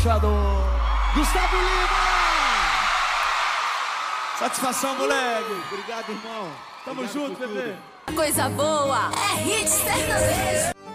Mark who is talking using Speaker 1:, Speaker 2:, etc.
Speaker 1: embaixador.
Speaker 2: Gustavo Lima!
Speaker 1: Satisfação, moleque.
Speaker 2: Obrigado, irmão.
Speaker 1: Tamo
Speaker 2: Obrigado
Speaker 1: junto, bebê.
Speaker 3: Coisa boa é hit sertanejo.